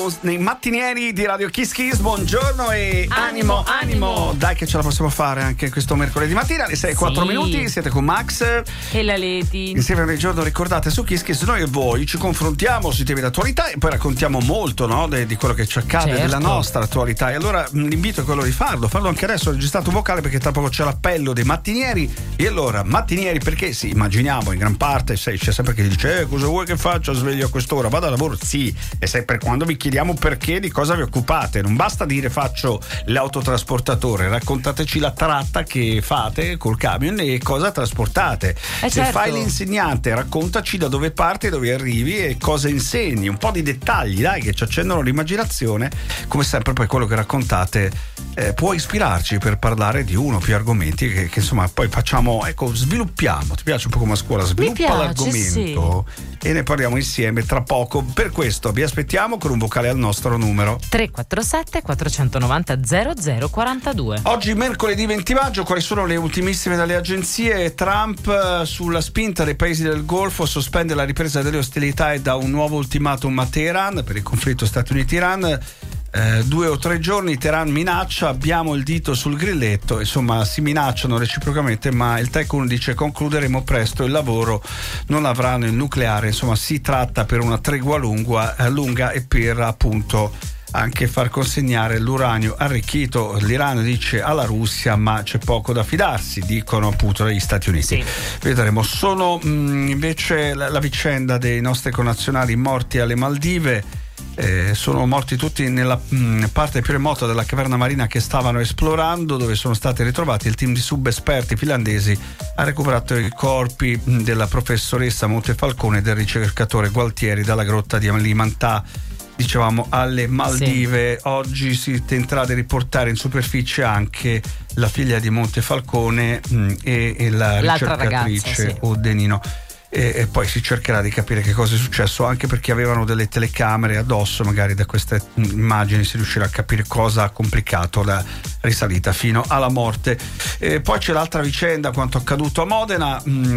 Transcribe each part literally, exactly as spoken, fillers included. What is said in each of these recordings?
Stones nei mattinieri di Radio Kiss Kiss. Buongiorno e animo, animo, animo. Dai che ce la possiamo fare anche questo mercoledì mattina alle sei e quattro minuti. Siete con Max e la Leti. Insieme ogni giorno, ricordate, su Kiss Kiss noi e voi ci confrontiamo sui temi d'attualità e poi raccontiamo molto, no, de, di quello che ci accade, certo, della nostra attualità. E allora l'invito è quello di farlo, farlo anche adesso. Ho registrato un vocale perché tra poco c'è l'appello dei mattinieri. E allora, mattinieri, perché sì, immaginiamo in gran parte, sai, c'è sempre chi dice eh, cosa vuoi che faccia sveglio a quest'ora? Vado a lavoro? Sì, e sempre quando vi chiediamo perché, di cosa vi occupate. Non basta dire faccio l'autotrasportatore, raccontateci la tratta che fate col camion e cosa trasportate. Eh Se certo. fai l'insegnante, raccontaci da dove parti, dove arrivi e cosa insegni, un po' di dettagli, dai, che ci accendono l'immaginazione. Come sempre poi quello che raccontate eh, può ispirarci per parlare di uno o più argomenti che, che insomma poi facciamo, ecco, sviluppiamo. Ti piace un po' come a scuola? Sviluppa piace, l'argomento, sì. E ne parliamo insieme tra poco. Per questo vi aspettiamo con un vocale al nostro numero tre quattro sette quattro nove zero zero zero quattro due. Oggi mercoledì venti maggio, quali sono le ultimissime dalle agenzie? Trump sulla spinta dei paesi del Golfo sospende la ripresa delle ostilità e dà un nuovo ultimatum a Teheran per il conflitto Stati Uniti-Iran. Eh, due o tre giorni Teheran minaccia, abbiamo il dito sul grilletto, insomma si minacciano reciprocamente, ma il tycoon dice concluderemo presto il lavoro, non avranno il nucleare, insomma si tratta per una tregua lunga, eh, lunga e per appunto anche far consegnare l'uranio arricchito. L'Iran dice alla Russia ma c'è poco da fidarsi, dicono appunto gli Stati Uniti. Sì. Vedremo. Sono mh, invece la, la vicenda dei nostri connazionali morti alle Maldive. Eh, sono morti tutti nella mh, parte più remota della caverna marina che stavano esplorando, dove sono stati ritrovati. Il team di subesperti finlandesi ha recuperato i corpi mh, della professoressa Montefalcone e del ricercatore Gualtieri dalla grotta di Alimantà, dicevamo, alle Maldive. Sì. Oggi si tenterà di riportare in superficie anche la figlia di Montefalcone mh, e, e la L'altra ricercatrice ragazza, sì. Odenino. E, e poi si cercherà di capire che cosa è successo, anche perché avevano delle telecamere addosso, magari da queste immagini si riuscirà a capire cosa ha complicato la risalita fino alla morte. E poi c'è l'altra vicenda, quanto accaduto a Modena.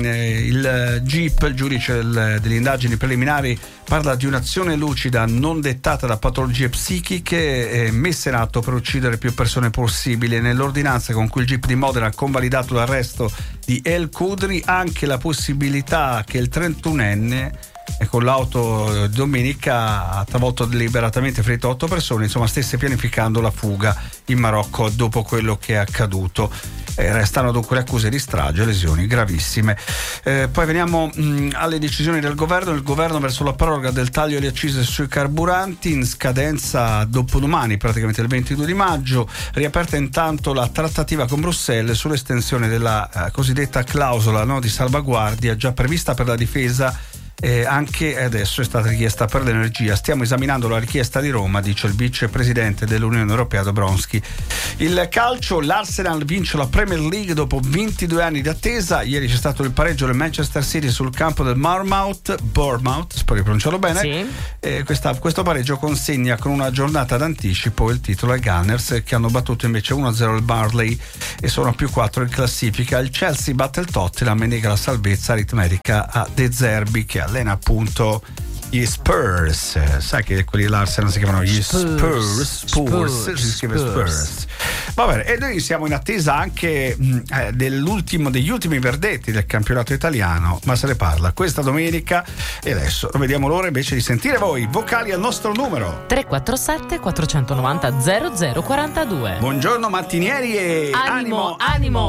Il G I P, il giudice del, delle indagini preliminari, parla di un'azione lucida non dettata da patologie psichiche messe in atto per uccidere più persone possibili. Nell'ordinanza con cui il G I P di Modena ha convalidato l'arresto di El Kudri anche la possibilità che il trentunenne e con l'auto domenica ha travolto deliberatamente, ferito otto persone, insomma stesse pianificando la fuga in Marocco dopo quello che è accaduto. Eh, restano dunque le accuse di strage e lesioni gravissime. Eh, poi veniamo mh, alle decisioni del governo. Il governo verso la proroga del taglio alle accise sui carburanti in scadenza dopodomani, praticamente il ventidue di maggio. Riaperta intanto la trattativa con Bruxelles sull'estensione della eh, cosiddetta clausola, no, di salvaguardia già prevista per la difesa. Eh, anche adesso è stata richiesta per l'energia. Stiamo esaminando la richiesta di Roma, dice il vicepresidente dell'Unione Europea Dobrovskis. Il calcio, l'Arsenal vince la Premier League dopo ventidue anni di attesa. Ieri c'è stato il pareggio del Manchester City sul campo del Bournemouth, Bournemouth, spero di pronunciarlo bene. Sì. Eh, questa, questo pareggio consegna con una giornata d'anticipo il titolo ai Gunners, che hanno battuto invece uno a zero il Burnley e sono a più quattro in classifica. Il Chelsea batte il Tottenham e nega la salvezza aritmetica a De Zerbi, che allena appunto gli Spurs. Sai che quelli dell'Arsenal si chiamano gli Spurs Spurs, Spurs, Spurs si scrive Spurs. Spurs. Va bene, e noi siamo in attesa anche eh, dell'ultimo degli ultimi verdetti del campionato italiano, ma se ne parla questa domenica e adesso non vediamo l'ora invece di sentire voi. Vocali al nostro numero tre quattro sette quattro nove zero zero zero quattro due. Buongiorno mattinieri e animo, animo. animo.